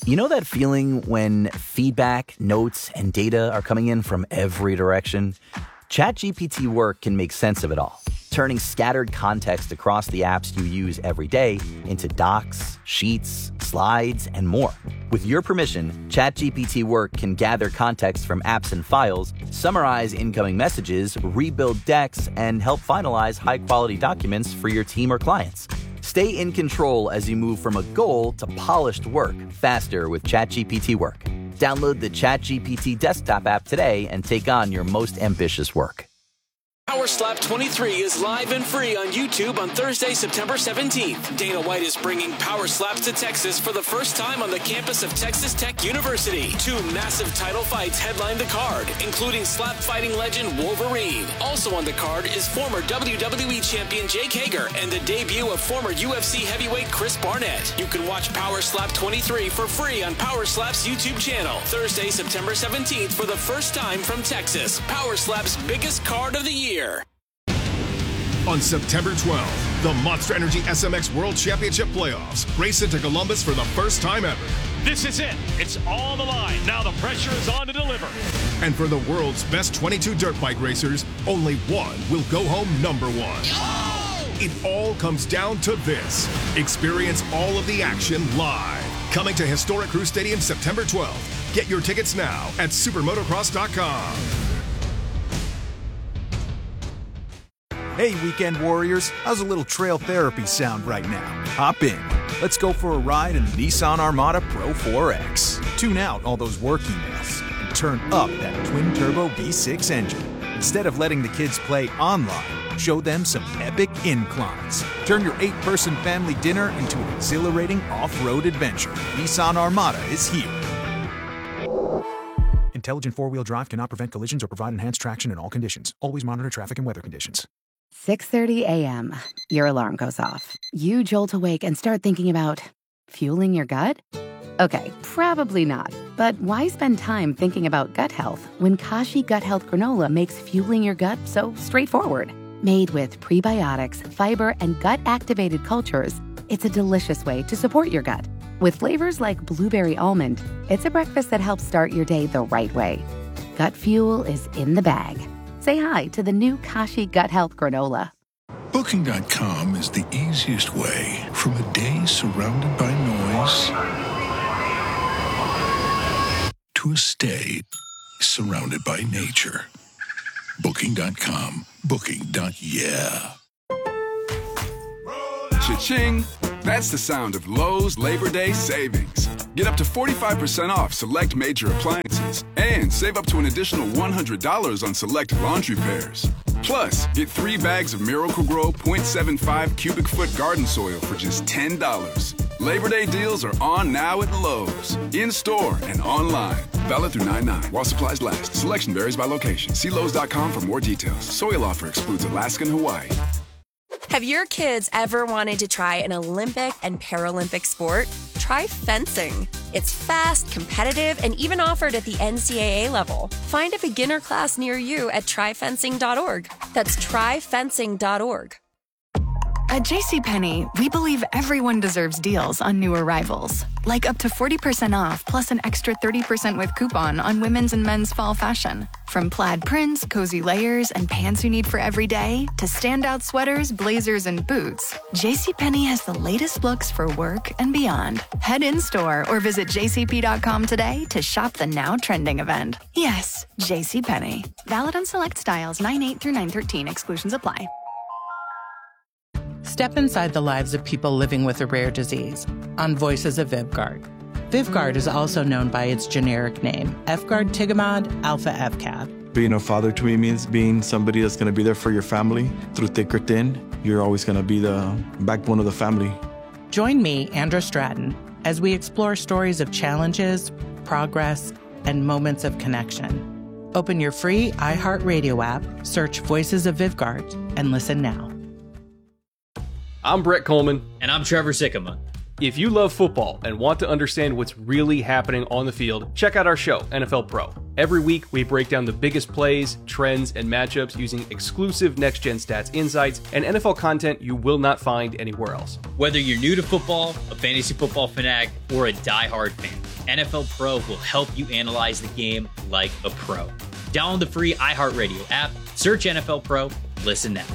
You know that feeling when feedback, notes, and data are coming in from every direction? ChatGPT Work can make sense of it all, turning scattered context across the apps you use every day into docs, sheets, slides, and more. With your permission, ChatGPT Work can gather context from apps and files, summarize incoming messages, rebuild decks, and help finalize high-quality documents for your team or clients. Stay in control as you move from a goal to polished work faster with ChatGPT Work. Download the ChatGPT desktop app today and take on your most ambitious work. Power Slap 23 is live and free on YouTube on Thursday, September 17th. Dana White is bringing Power Slaps to Texas for the first time on the campus of Texas Tech University. 2 massive title fights headline the card, including slap fighting legend Wolverine. Also on the card is former WWE champion Jake Hager and the debut of former UFC heavyweight Chris Barnett. You can watch Power Slap 23 for free on Power Slap's YouTube channel. Thursday, September 17th for the first time from Texas. Power Slap's biggest card of the year. On September 12th, the Monster Energy SMX World Championship Playoffs race into Columbus for the first time ever. This is it. It's all on the line. Now the pressure is on to deliver. And for the world's best 22 dirt bike racers, only one will go home number one. Oh! It all comes down to this. Experience all of the action live. Coming to Historic Crew Stadium September 12th. Get your tickets now at supermotocross.com. Hey, weekend warriors, how's a little trail therapy sound right now? Hop in. Let's go for a ride in the Nissan Armada Pro 4X. Tune out all those work emails and turn up that twin-turbo V6 engine. Instead of letting the kids play online, show them some epic inclines. Turn your 8-person family dinner into an exhilarating off-road adventure. Nissan Armada is here. Intelligent four-wheel drive cannot prevent collisions or provide enhanced traction in all conditions. Always monitor traffic and weather conditions. 6:30 a.m. Your alarm goes off. You jolt awake and start thinking about fueling your gut? Okay, probably not. But why spend time thinking about gut health when Kashi Gut Health Granola makes fueling your gut so straightforward? Made with prebiotics, fiber, and gut-activated cultures, it's a delicious way to support your gut. With flavors like blueberry almond, it's a breakfast that helps start your day the right way. Gut fuel is in the bag. Say hi to the new Kashi Gut Health Granola. Booking.com is the easiest way from a day surrounded by noise to a stay surrounded by nature. Booking.com. Booking.yeah. Cha-ching! That's the sound of Lowe's Labor Day savings. Get up to 45% off select major appliances and save up to an additional $100 on select laundry pairs. Plus, get 3 bags of Miracle-Gro 0.75 cubic foot garden soil for just $10. Labor Day deals are on now at Lowe's, in-store and online. Valid through 9/9 while supplies last. Selection varies by location. See Lowe's.com for more details. Soil offer excludes Alaska and Hawaii. Have your kids ever wanted to try an Olympic and Paralympic sport? Try fencing. It's fast, competitive, and even offered at the NCAA level. Find a beginner class near you at tryfencing.org. That's tryfencing.org. At JCPenney, we believe everyone deserves deals on new arrivals. Like up to 40% off plus an extra 30% with coupon on women's and men's fall fashion. From plaid prints, cozy layers, and pants you need for every day, to standout sweaters, blazers, and boots, JCPenney has the latest looks for work and beyond. Head in-store or visit jcp.com today to shop the now trending event. Yes, JCPenney. Valid on select styles 9/8 through 9/13. Exclusions apply. Step inside the lives of people living with a rare disease on Voices of Vyvgart. Vyvgart is also known by its generic name, efgartigimod alpha-FCAD. Being a father to me means being somebody that's going to be there for your family through thick or thin. You're always going to be the backbone of the family. Join me, Andra Stratton, as we explore stories of challenges, progress, and moments of connection. Open your free iHeartRadio app, search Voices of Vyvgart, and listen now. I'm Brett Coleman. And I'm Trevor Sikkema. If you love football and want to understand what's really happening on the field, check out our show, NFL Pro. Every week, we break down the biggest plays, trends, and matchups using exclusive next-gen stats insights and NFL content you will not find anywhere else. Whether you're new to football, a fantasy football fanatic, or a diehard fan, NFL Pro will help you analyze the game like a pro. Download the free iHeartRadio app, search NFL Pro, listen now.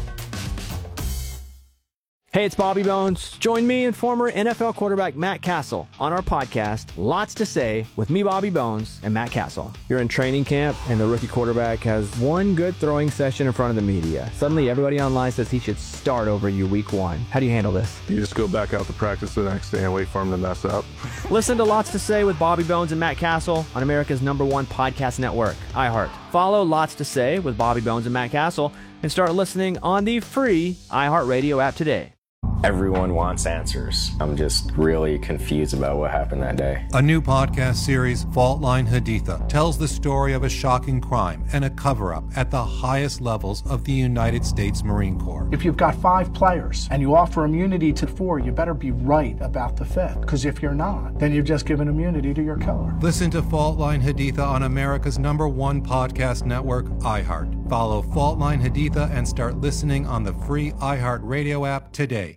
Hey, it's Bobby Bones. Join me and former NFL quarterback Matt Castle on our podcast, Lots to Say, with me, Bobby Bones, and Matt Castle. You're in training camp, and the rookie quarterback has one good throwing session in front of the media. Suddenly, everybody online says he should start over you week one. How do you handle this? You just go back out to practice the next day and wait for him to mess up. Listen to Lots to Say with Bobby Bones and Matt Castle on America's #1 podcast network, iHeart. Follow Lots to Say with Bobby Bones and Matt Castle and start listening on the free iHeartRadio app today. Everyone wants answers. I'm just really confused about what happened that day. A new podcast series, Fault Line Haditha, tells the story of a shocking crime and a cover-up at the highest levels of the United States Marine Corps. If you've got 5 players and you offer immunity to 4, you better be right about the 5th. Because if you're not, then you've just given immunity to your killer. Listen to Fault Line Haditha on America's #1 podcast network, iHeart. Follow Fault Line Haditha and start listening on the free iHeart Radio app today.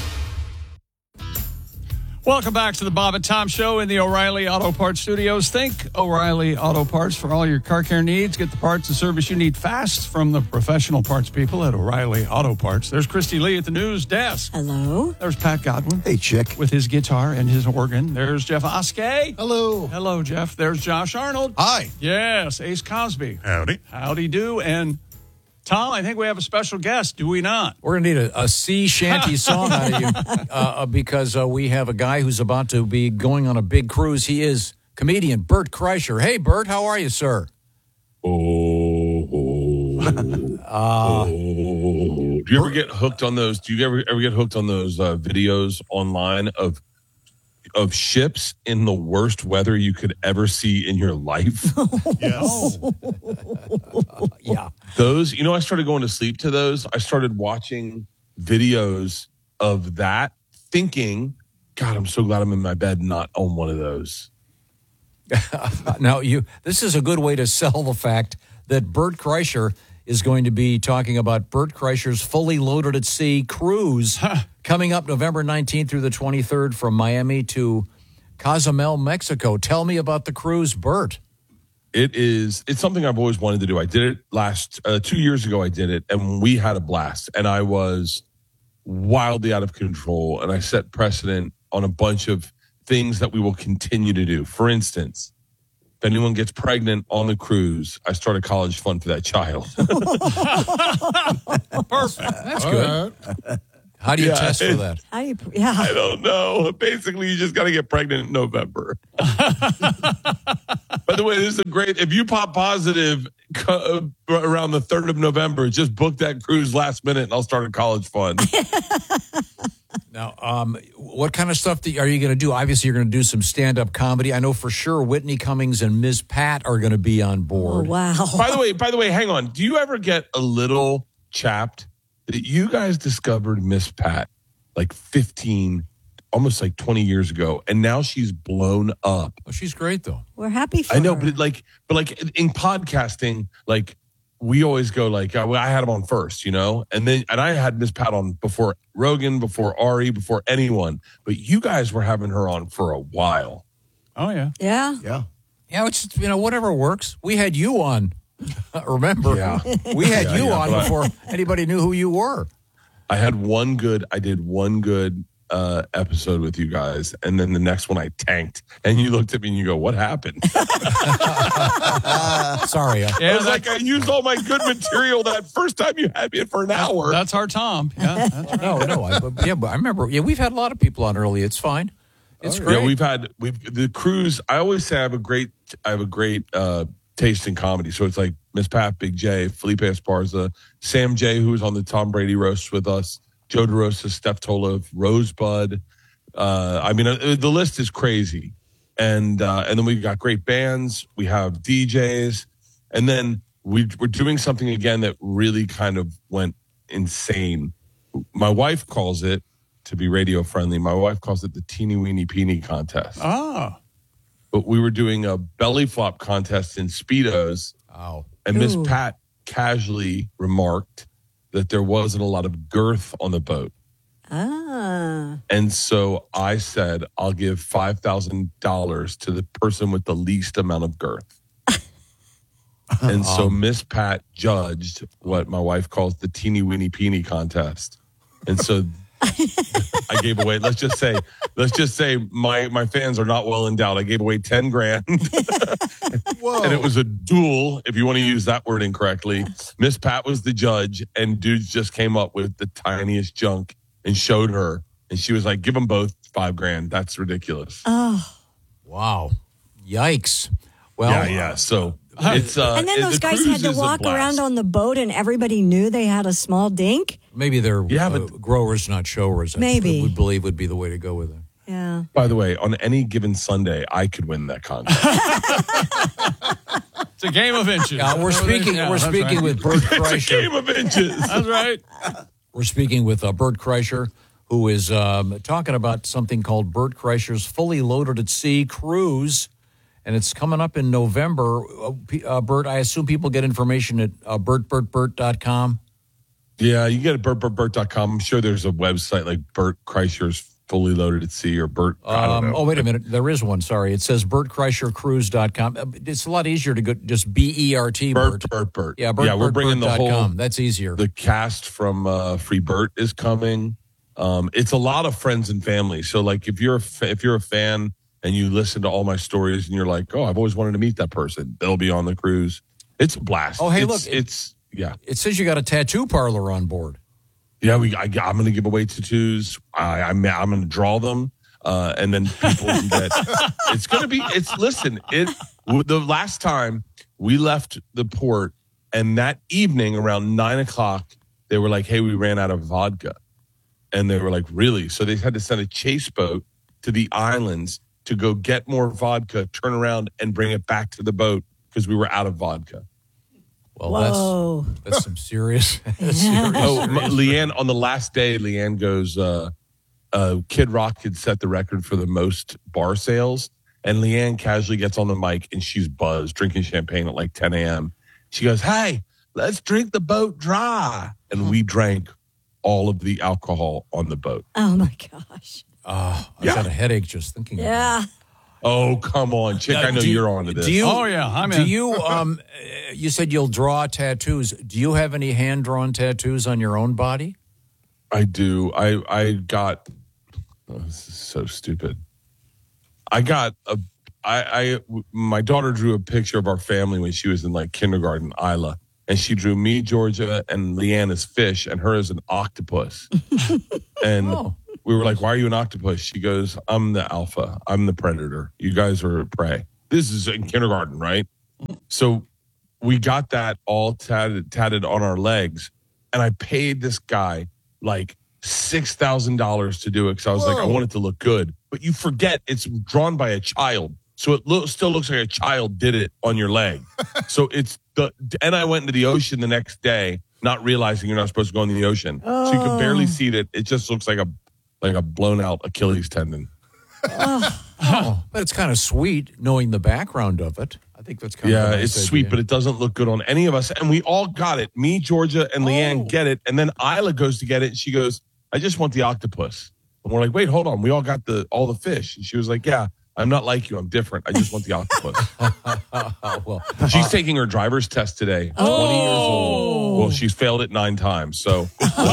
Welcome back to the Bob and Tom Show in the O'Reilly Auto Parts Studios. Think O'Reilly Auto Parts for all your car care needs. Get the parts and service you need fast from the professional parts people at O'Reilly Auto Parts. There's Christy Lee at the news desk. Hello. There's Pat Godwin. Hey, chick. With his guitar and his organ. There's Jeff Oskey. Hello. Hello, Jeff. There's Josh Arnold. Hi. Yes, Ace Cosby. Howdy. Howdy do. And Tom, I think we have a special guest, do we not? We're going to need a sea shanty song out of you because we have a guy who's about to be going on a big cruise. He is comedian Bert Kreischer. Hey, Bert, how are you, sir? Do you ever get hooked on those? Do you ever get hooked on those videos online of ships in the worst weather you could ever see in your life? Yes. Yeah. Those, I started going to sleep to those. I started watching videos of that thinking, God, I'm so glad I'm in my bed not on one of those. Now, this is a good way to sell the fact that Bert Kreischer is going to be talking about Bert Kreischer's Fully Loaded at Sea cruise coming up November 19th through the 23rd from Miami to Cozumel, Mexico. Tell me about the cruise, Bert. It's something I've always wanted to do. I did it 2 years ago. I did it, and we had a blast, and I was wildly out of control, and I set precedent on a bunch of things that we will continue to do. For instance, if anyone gets pregnant on the cruise, I start a college fund for that child. Perfect. That's good. How do you test for that? I don't know. Basically, you just got to get pregnant in November. By the way, this is if you pop positive around the 3rd of November, just book that cruise last minute and I'll start a college fund. Now, what kind of stuff are you going to do? Obviously, you're going to do some stand-up comedy. I know for sure Whitney Cummings and Ms. Pat are going to be on board. Oh, wow. By the way, hang on. Do you ever get a little chapped that you guys discovered Miss Pat like 15, almost like 20 years ago, and now she's blown up? Oh, she's great, though. We're happy for I know, her. but in podcasting, we always go I had him on first, and I had Miss Pat on before Rogan, before Ari, before anyone, but you guys were having her on for a while. Oh yeah. Yeah. It's whatever works. We had you on. Remember? Yeah. We had you on before anybody knew who you were. I did one good episode with you guys, and then the next one I tanked, and you looked at me and you go, "What happened?" Sorry. I was I used all my good material that first time you had me for an hour. That's our Tom. Yeah, that's right. No. But I remember. Yeah, we've had a lot of people on early. It's fine. It's great. Yeah, we've the cruise. I always say I have a great taste in comedy. So it's like Miss Pat, Big J, Felipe Esparza, Sam J, who was on the Tom Brady roast with us, Joe DeRosa, Steph Tola, Rosebud. The list is crazy. And then we got great bands. We have DJs. And then we're doing something again that really kind of went insane. My wife calls it, to be radio friendly, my wife calls it the Teeny Weeny Peeny contest. Oh. But we were doing a belly flop contest in Speedos. Oh. And Miss Pat casually remarked that there wasn't a lot of girth on the boat. Ah. And so I said, I'll give $5,000 to the person with the least amount of girth. And so Miss Pat judged what my wife calls the teeny weeny peeny contest. And so I gave away, let's just say my fans are not well endowed. I gave away $10,000. Whoa. And it was a duel, if you want to use that word incorrectly. Miss Pat was the judge, and dudes just came up with the tiniest junk and showed her. And she was like, give them both $5,000. That's ridiculous. Oh. Wow. Yikes. Well, yeah. So it's and then those guys had to walk around on the boat, and everybody knew they had a small dink. maybe they're growers, not showers. Maybe. I would believe would be the way to go with it. Yeah. By the way, on any given Sunday, I could win that contest. It's a game of inches. We're speaking with Bert Kreischer. It's a game of inches. That's right. We're speaking with Bert Kreischer, who is talking about something called Bert Kreischer's Fully Loaded at Sea Cruise, and it's coming up in November. Bert, I assume people get information at bertbertbert.com? Yeah, you get it at bertbertbert.com. I'm sure there's a website like Bert Kreischer's Fully Loaded at Sea or Bert. I don't know. Oh, wait a minute. There is one. Sorry. It says bertkreischercruise.com. It's a lot easier to go just B-E-R-T. Bert. Yeah, we're bringing the whole. That's easier. The cast from Free Bert is coming. It's a lot of friends and family. So, like, if you're a fan and you listen to all my stories and you're like, oh, I've always wanted to meet that person, they'll be on the cruise. It's a blast. Oh, hey, Yeah. It says you got a tattoo parlor on board. Yeah, I'm going to give away tattoos. I'm going to draw them, and then people can get. It's going to be. The last time we left the port, and that evening around 9:00, they were like, "Hey, we ran out of vodka," and they were like, "Really?" So they had to send a chase boat to the islands to go get more vodka, turn around, and bring it back to the boat because we were out of vodka. Well, that's some serious. Leanne, on the last day, Leanne goes, Kid Rock had set the record for the most bar sales. And Leanne casually gets on the mic and she's buzzed, drinking champagne at like 10 a.m. She goes, hey, let's drink the boat dry. And we drank all of the alcohol on the boat. Oh, my gosh. I got a headache just thinking about it. Oh, come on, chick. I know you're on to this. I'm in. Do you, you said you'll draw tattoos. Do you have any hand-drawn tattoos on your own body? I do. I got, this is so stupid. My daughter drew a picture of our family when she was in like kindergarten, Isla. And she drew me, Georgia, and Leanne as fish, and her as an octopus. And we were like, why are you an octopus? She goes, I'm the alpha. I'm the predator. You guys are prey. This is in kindergarten, right? So we got that all tatted on our legs. And I paid this guy like $6,000 to do it because I was like, I want it to look good. But you forget it's drawn by a child. So it still looks like a child did it on your leg. So and I went into the ocean the next day, not realizing you're not supposed to go into the ocean. So you can barely see it. It just looks like a blown out Achilles tendon. But it's kind of sweet knowing the background of it. I think that's kind of a nice it's idea. sweet, but it doesn't look good on any of us. And we all got it. Me, Georgia, and Leanne get it. And then Isla goes to get it. And she goes, I just want the octopus. And we're like, wait, hold on. We all got all the fish. And she was like, yeah, I'm not like you. I'm different. I just want the octopus. She's taking her driver's test today. 20 years old. Well, she's failed it 9 times. So,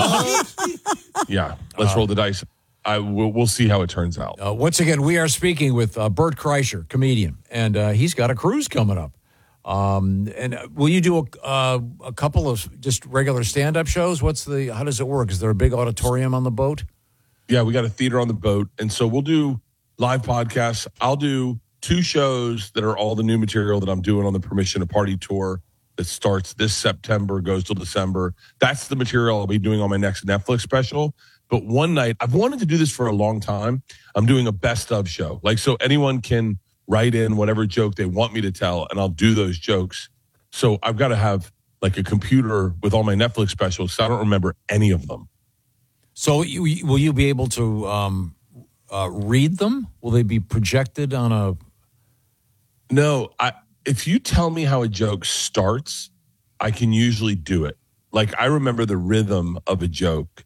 let's roll the dice. We'll see how it turns out. Once again, we are speaking with Bert Kreischer, comedian, and he's got a cruise coming up. And will you do a couple of just regular stand-up shows? How does it work? Is there a big auditorium on the boat? Yeah, we got a theater on the boat, and so we'll do live podcasts. I'll do 2 shows that are all the new material that I'm doing on the Permission to Party tour that starts this September, goes till December. That's the material I'll be doing on my next Netflix special. But one night, I've wanted to do this for a long time. I'm doing a best of show. Like, so anyone can write in whatever joke they want me to tell, and I'll do those jokes. So I've got to have like a computer with all my Netflix specials, so I don't remember any of them. So will you be able to read them? Will they be projected on a... No, if you tell me how a joke starts, I can usually do it. Like, I remember the rhythm of a joke.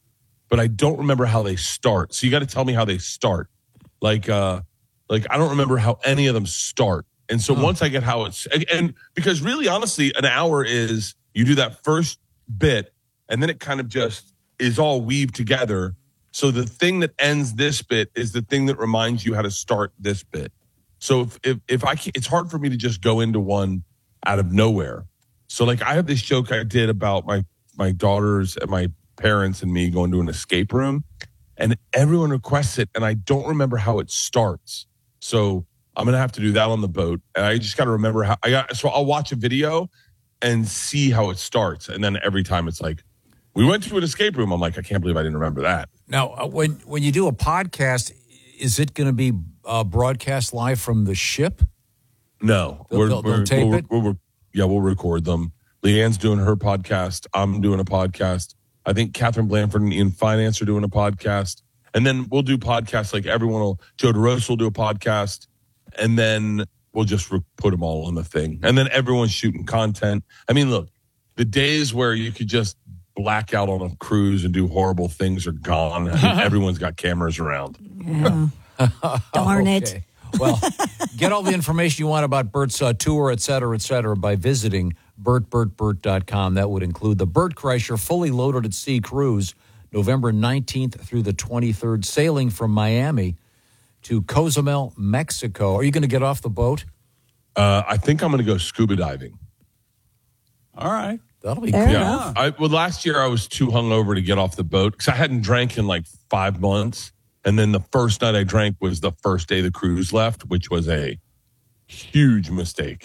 but I don't remember how they start. So you got to tell me how they start. Like I don't remember how any of them start. And so once I get how it's, and because really, honestly, an hour is you do that first bit and then it kind of just is all weaved together. So the thing that ends this bit is the thing that reminds you how to start this bit. So if I can't, it's hard for me to just go into one out of nowhere. So like I have this joke I did about my daughters and my parents and me going to an escape room, and everyone requests it, and I don't remember how it starts. So I'm going to have to do that on the boat. And I just got to remember so I'll watch a video and see how it starts. And then every time it's like, we went to an escape room. I'm like, I can't believe I didn't remember that. Now, when you do a podcast, is it going to be broadcast live from the ship? No. They'll tape it? We'll record them. Leanne's doing her podcast. I'm doing a podcast. I think Catherine Blanford and Ian Finance are doing a podcast. And then we'll do podcasts like Joe DeRosa will do a podcast. And then we'll just put them all on the thing. And then everyone's shooting content. I mean, look, the days where you could just black out on a cruise and do horrible things are gone. I mean, everyone's got cameras around. Yeah. Darn it. Well, get all the information you want about Bert's tour, et cetera, by visiting BertBertBert.com. That would include the Bert Kreischer Fully Loaded at Sea cruise, November 19th through the 23rd, sailing from Miami to Cozumel, Mexico. Are you going to get off the boat? I think I'm going to go scuba diving. All right. That'll be cool. Yeah. Last year I was too hungover to get off the boat because I hadn't drank in like 5 months. And then the first night I drank was the first day the cruise left, which was a huge mistake.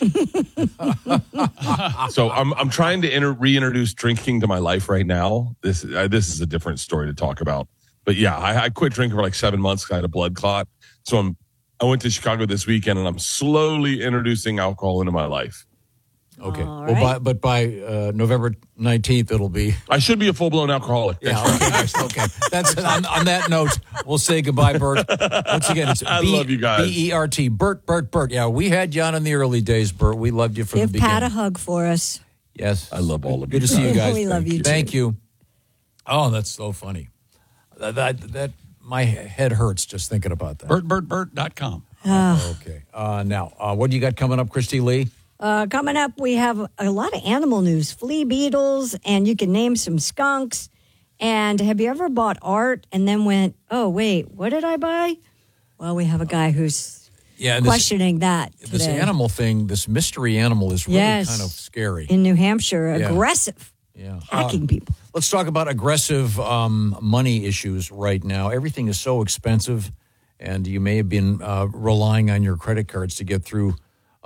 So I'm trying to reintroduce drinking to my life right now. This is a different story to talk about. But yeah, I quit drinking for like 7 months because I had a blood clot. So I went to Chicago this weekend, and I'm slowly introducing alcohol into my life. Okay. All Well, right. but by November 19th, it'll be. I should be a full-blown alcoholic. Yeah, okay. That's on that note, we'll say goodbye, Bert. Once again, it's I love you guys. BERT. Bert. Yeah, we had you on in the early days, Bert. We loved you from the Give beginning. Pat a hug for us. Yes. I love all of you. Good to see you guys. We love you, too. Thank you. Oh, that's so funny. That my head hurts just thinking about that. BertBertBert.com. Okay. Now, what do you got coming up, Christy Lee? Coming up, we have a lot of animal news, flea beetles, and you can name some skunks. And have you ever bought art and then went, oh, wait, what did I buy? Well, we have a guy who's questioning that today. This animal thing, this mystery animal is really kind of scary. In New Hampshire, aggressive, hacking people. Let's talk about aggressive money issues right now. Everything is so expensive, and you may have been relying on your credit cards to get through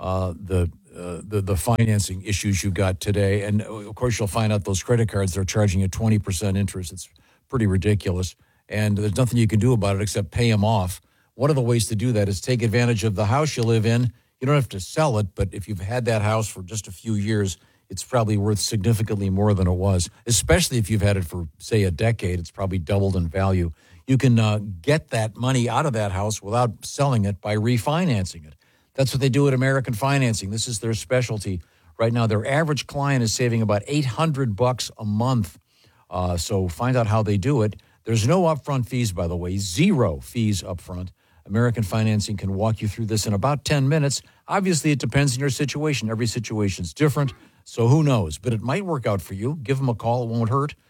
the financing issues you got today. And, of course, you'll find out those credit cards, they're charging you 20% interest. It's pretty ridiculous. And there's nothing you can do about it except pay them off. One of the ways to do that is take advantage of the house you live in. You don't have to sell it, but if you've had that house for just a few years, it's probably worth significantly more than it was, especially if you've had it for, say, a decade. It's probably doubled in value. You can get that money out of that house without selling it by refinancing it. That's what they do at American Financing. This is their specialty. Right now, their average client is saving about $800 a month. So find out how they do it. There's no upfront fees, by the way, 0 fees upfront. American Financing can walk you through this in about 10 minutes. Obviously, it depends on your situation. Every situation's different, so who knows? But it might work out for you. Give them a call. It won't hurt.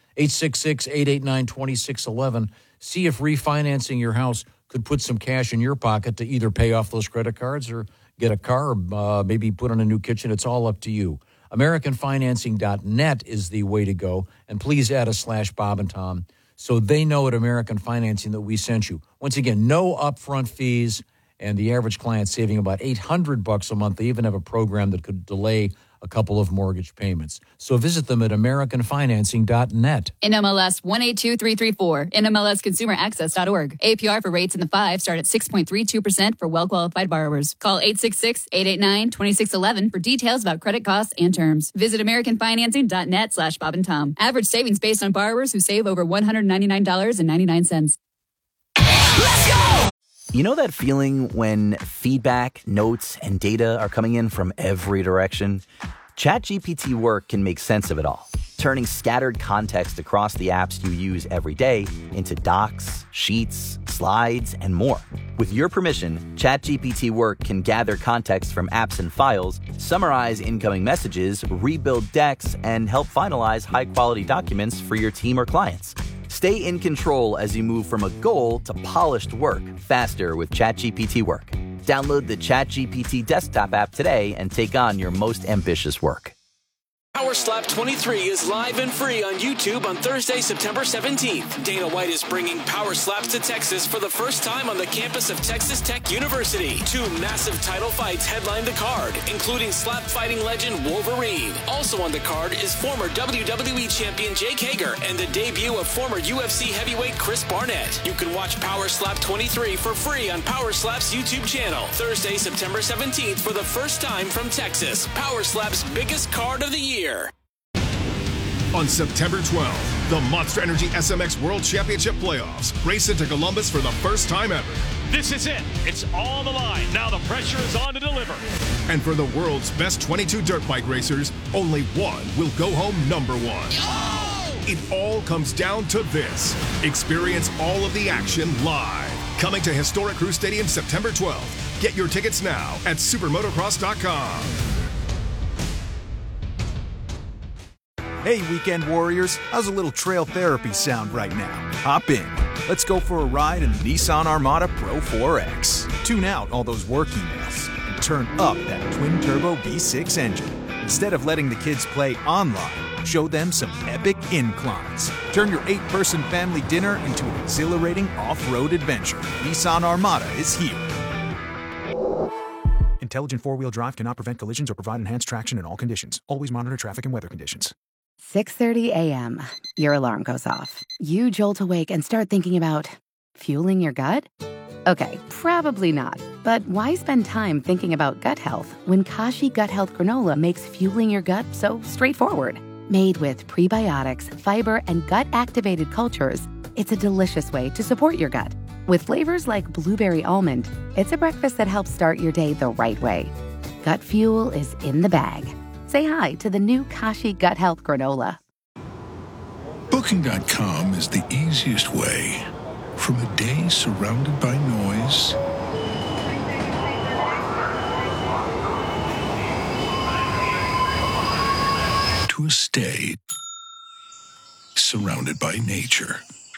866-889-2611. See if refinancing your house could put some cash in your pocket to either pay off those credit cards or get a car or maybe put on a new kitchen. It's all up to you. AmericanFinancing.net is the way to go. And please add a /Bob and Tom so they know at American Financing that we sent you. Once again, no upfront fees, and the average client saving about $800 a month. They even have a program that could delay a couple of mortgage payments. So visit them at AmericanFinancing.net. NMLS 182334, NMLSConsumerAccess.org. APR for rates in the 5 start at 6.32% for well-qualified borrowers. Call 866-889-2611 for details about credit costs and terms. Visit AmericanFinancing.net /Bob and Tom. Average savings based on borrowers who save over $199.99. Let's go! You know that feeling when feedback, notes, and data are coming in from every direction? ChatGPT Work can make sense of it all. turning scattered context across the apps you use every day into docs, sheets, slides, and more. With your permission, ChatGPT Work can gather context from apps and files, summarize incoming messages, rebuild decks, and help finalize high-quality documents for your team or clients. Stay in control as you move from a goal to polished work faster with ChatGPT Work. Download the ChatGPT desktop app today and take on your most ambitious work. Power Slap 23 is live and free on YouTube on Thursday, September 17th. Dana White is bringing Power Slaps to Texas for the first time on the campus of Texas Tech University. 2 massive title fights headline the card, including slap fighting legend Wolverine. Also on the card is former WWE champion Jake Hager and the debut of former UFC heavyweight Chris Barnett. You can watch Power Slap 23 for free on Power Slap's YouTube channel. Thursday, September 17th for the first time from Texas. Power Slap's biggest card of the year. On September 12th, the Monster Energy SMX World Championship Playoffs race into Columbus for the first time ever. This is it. It's all on the line. Now the pressure is on to deliver. And for the world's best 22 dirt bike racers, only one will go home number one. Oh! It all comes down to this. Experience all of the action live. Coming to Historic Crew Stadium September 12th. Get your tickets now at supermotocross.com. Hey, weekend warriors, how's a little trail therapy sound right now? Hop in. Let's go for a ride in the Nissan Armada Pro 4X. Tune out all those work emails and turn up that twin-turbo V6 engine. Instead of letting the kids play online, show them some epic inclines. Turn your 8-person family dinner into an exhilarating off-road adventure. Nissan Armada is here. Intelligent four-wheel drive cannot prevent collisions or provide enhanced traction in all conditions. Always monitor traffic and weather conditions. 6:30 a.m. Your alarm goes off. You jolt awake and start thinking about fueling your gut? Okay, probably not. But why spend time thinking about gut health when Kashi Gut Health Granola makes fueling your gut so straightforward? Made with prebiotics, fiber, and gut-activated cultures, it's a delicious way to support your gut. With flavors like blueberry almond, it's a breakfast that helps start your day the right way. Gut fuel is in the bag. Say hi to the new Kashi Gut Health Granola. Booking.com is the easiest way from a day surrounded by noise to a stay surrounded by nature.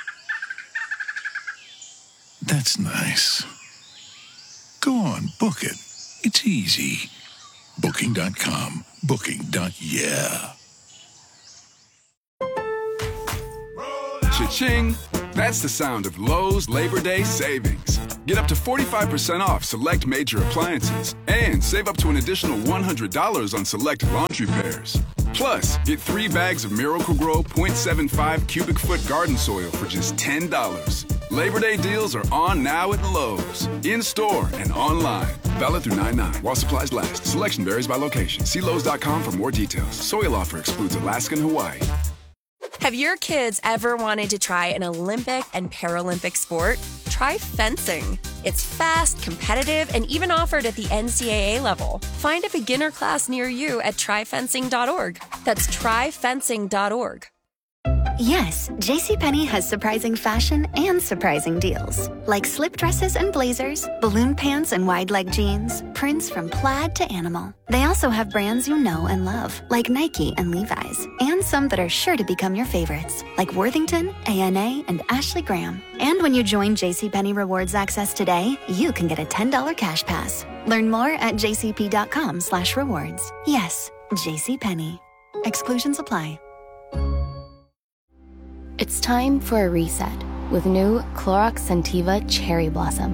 That's nice. Go on, book it. It's easy. Booking.com. Booking.yeah. Cha-ching! That's the sound of Lowe's Labor Day savings. Get up to 45% off select major appliances and save up to an additional $100 on select laundry pairs. Plus, get 3 bags of Miracle-Gro 0.75 cubic foot garden soil for just $10. Labor Day deals are on now at Lowe's, in-store and online. Valid through 9/9 while supplies last. Selection varies by location. See Lowe's.com for more details. Soil offer excludes Alaska and Hawaii. Have your kids ever wanted to try an Olympic and Paralympic sport? Try fencing. It's fast, competitive, and even offered at the NCAA level. Find a beginner class near you at tryfencing.org. That's tryfencing.org. Yes, JCPenney has surprising fashion and surprising deals. Like slip dresses and blazers, balloon pants and wide leg jeans, prints from plaid to animal. They also have brands you know and love, like Nike and Levi's, and some that are sure to become your favorites, like Worthington, A&A, and Ashley Graham. And when you join JCPenney Rewards Access today, you can get a $10 cash pass. Learn more at jcp.com/rewards. Yes, JCPenney. Exclusions apply. It's time for a reset with new Clorox Scentiva Cherry Blossom.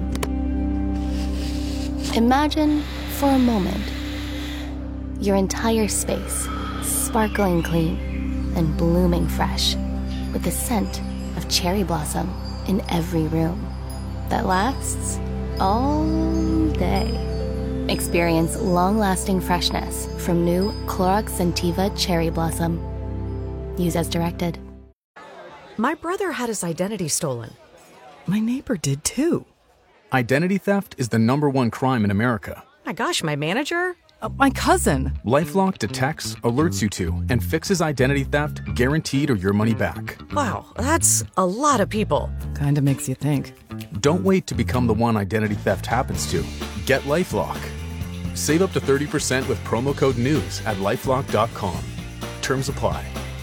Imagine, for a moment, your entire space sparkling clean and blooming fresh with the scent of cherry blossom in every room that lasts all day. Experience long-lasting freshness from new Clorox Scentiva Cherry Blossom. Use as directed. My brother had his identity stolen. My neighbor did too. Identity theft is the #1 crime in America. My gosh, my manager? My cousin. LifeLock detects, alerts you to, and fixes identity theft guaranteed or your money back. Wow, that's a lot of people. Kinda makes you think. Don't wait to become the one identity theft happens to. Get LifeLock. Save up to 30% with promo code NEWS at LifeLock.com. Terms apply.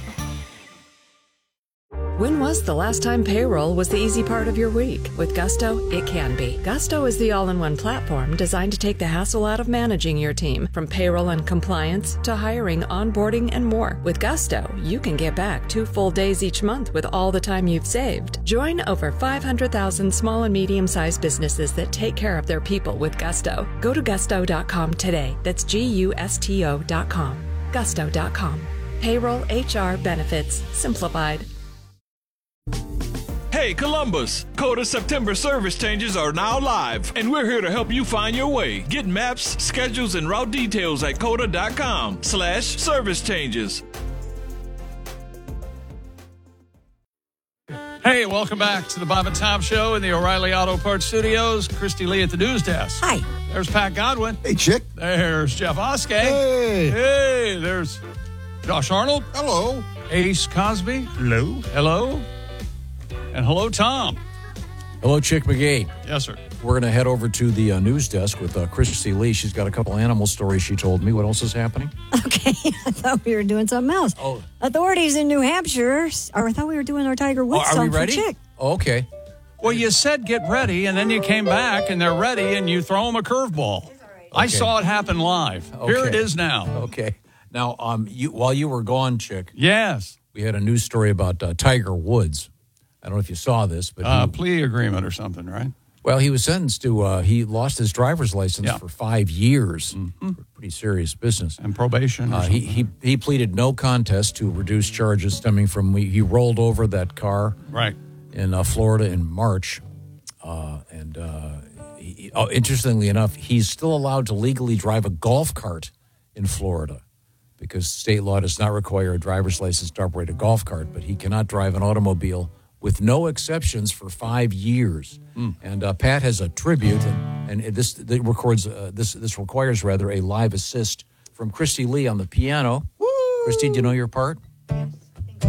When was the last time payroll was the easy part of your week? With Gusto, it can be. Gusto is the all-in-one platform designed to take the hassle out of managing your team, from payroll and compliance to hiring, onboarding, and more. With Gusto, you can get back 2 full days each month with all the time you've saved. Join over 500,000 small and medium-sized businesses that take care of their people with Gusto. Go to gusto.com today. That's GUSTO.com. Gusto.com. Payroll, HR, benefits, simplified. Hey, Columbus! Coda September service changes are now live, and we're here to help you find your way. Get maps, schedules, and route details at coda.com/service changes. Hey, welcome back to the Bob and Tom Show in the O'Reilly Auto Parts Studios. Christy Lee at the news desk. Hi. There's Pat Godwin. Hey, Chick. There's Jeff Oskey. Hey. Hey, there's Josh Arnold. Hello. Ace Cosby. Hello. Hello. And hello, Tom. Hello, Chick McGee. Yes, sir. We're going to head over to the news desk with Christy Lee. She's got a couple animal stories she told me. What else is happening? Okay, I thought we were doing something else. Oh. Authorities in New Hampshire, or I thought we were doing our Tiger Woods Are song we ready? for Chick. Oh, okay. Well, you said get ready, and then you came back, and they're ready, and you throw them a curveball. I saw it happen live. Okay. Here it is now. Okay. Now, while you were gone, Chick. Yes. We had a news story about Tiger Woods. I don't know if you saw this, but plea agreement or something, right? Well, he was sentenced to. He lost his driver's license for 5 years. Mm-hmm. Pretty serious business. And probation. Or he pleaded no contest to reduce charges stemming from he rolled over that car right in Florida in March, interestingly enough, he's still allowed to legally drive a golf cart in Florida, because state law does not require a driver's license to operate a golf cart, but he cannot drive an automobile with no exceptions for 5 years. And Pat has a tribute, and this requires a live assist from Christy Lee on the piano. Woo! Christy, do you know your part?